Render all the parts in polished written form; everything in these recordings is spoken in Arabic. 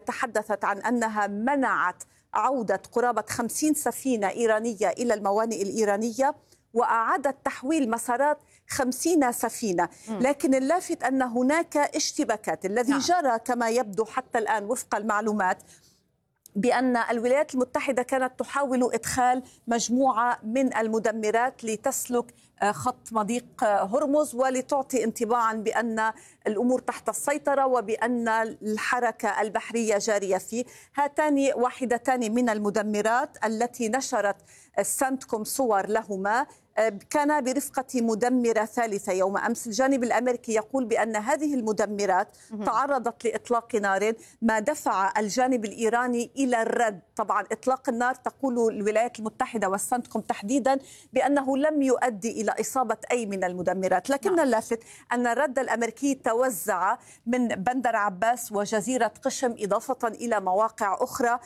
تحدثت عن أنها منعت عودة قرابة 50 سفينة إيرانية إلى الموانئ الإيرانية، وأعادت تحويل مسارات 50 سفينة. لكن اللافت أن هناك اشتباكات. الذي جرى كما يبدو حتى الآن وفق المعلومات بأن الولايات المتحدة كانت تحاول إدخال مجموعة من المدمرات لتسلك خط مضيق هرمز ولتعطي انطباعا بأن الأمور تحت السيطرة وبأن الحركة البحرية جارية فيه. هاتان واحدتان من المدمرات التي نشرت سنتكوم صور لهما كان برفقة مدمرة ثالثة يوم أمس. الجانب الأمريكي يقول بأن هذه المدمرات تعرضت لإطلاق نار، ما دفع الجانب الإيراني إلى الرد. طبعا إطلاق النار تقول الولايات المتحدة والسنتكوم تحديدا بأنه لم يؤدي إلى إصابة أي من المدمرات، لكن اللافت أن الرد الأمريكي توزع من بندر عباس وجزيرة قشم إضافة إلى مواقع أخرى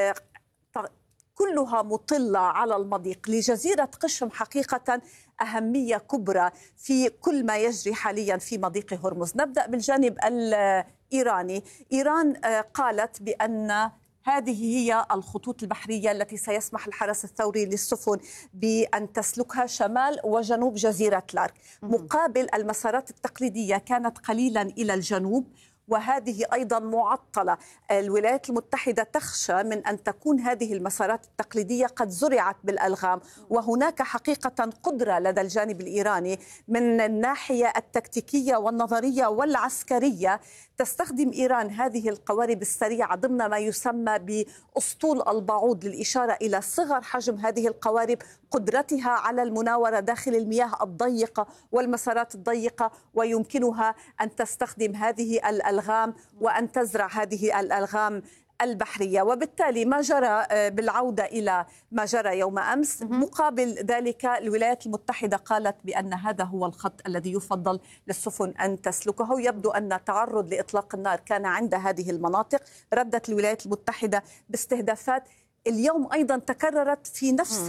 كلها مطلة على المضيق. لجزيرة قشم حقيقة أهمية كبرى في كل ما يجري حاليا في مضيق هرمز. نبدأ بالجانب الإيراني. إيران قالت بأن هذه هي الخطوط البحرية التي سيسمح الحرس الثوري للسفن بأن تسلكها شمال وجنوب جزيرة لارك، مقابل المسارات التقليدية كانت قليلا إلى الجنوب وهذه أيضا معطلة. الولايات المتحدة تخشى من أن تكون هذه المسارات التقليدية قد زرعت بالألغام، وهناك حقيقة قدرة لدى الجانب الإيراني من الناحية التكتيكية والنظرية والعسكرية. تستخدم إيران هذه القوارب السريعة ضمن ما يسمى بأسطول البعوض للإشارة إلى صغر حجم هذه القوارب، قدرتها على المناورة داخل المياه الضيقة والمسارات الضيقة، ويمكنها أن تستخدم هذه الألغام وأن تزرع هذه الألغام البحرية. وبالتالي ما جرى بالعودة إلى ما جرى يوم أمس، مقابل ذلك الولايات المتحدة قالت بأن هذا هو الخط الذي يفضل للسفن أن تسلكه. يبدو أن التعرض لإطلاق النار كان عند هذه المناطق. ردت الولايات المتحدة باستهدافات اليوم أيضا تكررت في نفس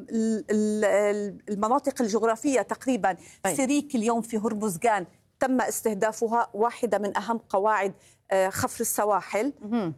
المناطق الجغرافية تقريبا. سيريك اليوم في هرمزغان تم استهدافها، واحدة من أهم قواعد خفر السواحل.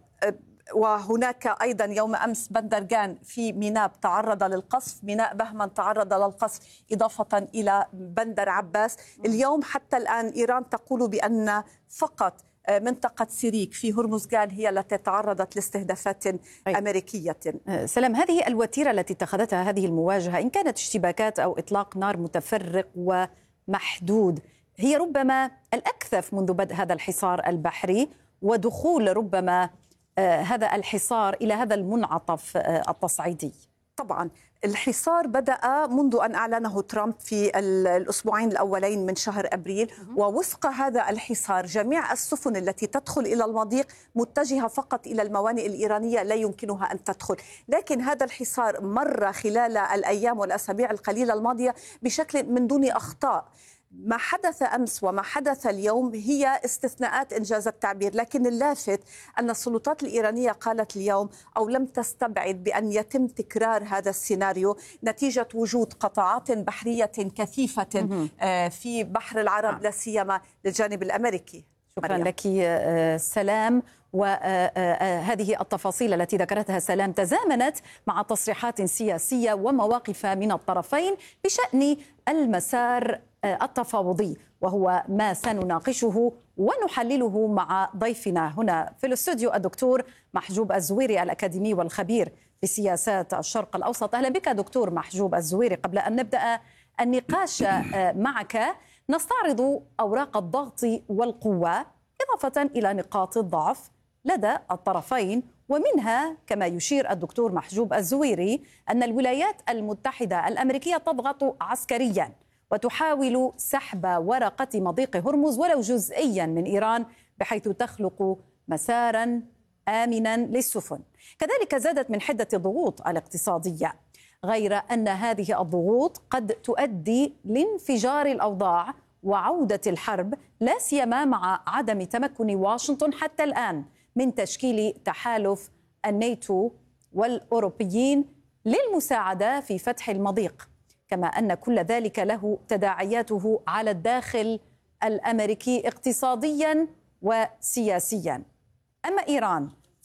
وهناك أيضا يوم أمس بندرغان في ميناء تعرض للقصف، ميناء بهمن تعرض للقصف إضافة إلى بندر عباس. اليوم حتى الآن إيران تقول بأن فقط منطقة سيريك في هرمزغان هي التي تعرضت لاستهدافات أمريكية. سلام، هذه الوتيرة التي اتخذتها هذه المواجهة إن كانت اشتباكات أو إطلاق نار متفرق ومحدود، هي ربما الأكثف منذ بدء هذا الحصار البحري ودخول ربما هذا الحصار إلى هذا المنعطف التصعيدي. طبعا الحصار بدأ منذ أن أعلنه ترامب في الأسبوعين الأولين من شهر أبريل، ووفق هذا الحصار جميع السفن التي تدخل إلى المضيق متجهة فقط إلى الموانئ الإيرانية، لا يمكنها أن تدخل. لكن هذا الحصار مر خلال الأيام والأسابيع القليلة الماضية بشكل من دون أخطاء. ما حدث أمس وما حدث اليوم هي استثناءات إنجاز التعبير، لكن اللافت أن السلطات الإيرانية قالت اليوم أو لم تستبعد بأن يتم تكرار هذا السيناريو نتيجة وجود قطاعات بحرية كثيفة في بحر العرب، لا سيما للجانب الأمريكي. شكرا لك سلام. وهذه التفاصيل التي ذكرتها سلام تزامنت مع تصريحات سياسية ومواقف من الطرفين بشأن المسار التفاوضي، وهو ما سنناقشه ونحلله مع ضيفنا هنا في الاستوديو الدكتور محجوب الزويري الأكاديمي والخبير في سياسات الشرق الأوسط. أهلا بك دكتور محجوب الزويري. قبل أن نبدأ النقاش معك نستعرض أوراق الضغط والقوة إضافة إلى نقاط الضعف لدى الطرفين، ومنها كما يشير الدكتور محجوب الزويري أن الولايات المتحدة الأمريكية تضغط عسكريا وتحاول سحب ورقة مضيق هرمز ولو جزئيا من إيران بحيث تخلق مسارا آمنا للسفن. كذلك زادت من حدة الضغوط الاقتصادية، غير أن هذه الضغوط قد تؤدي لانفجار الأوضاع وعودة الحرب، لا سيما مع عدم تمكن واشنطن حتى الآن من تشكيل تحالف الناتو والأوروبيين للمساعدة في فتح المضيق، كما أن كل ذلك له تداعياته على الداخل الأمريكي اقتصاديا وسياسيا. أما إيران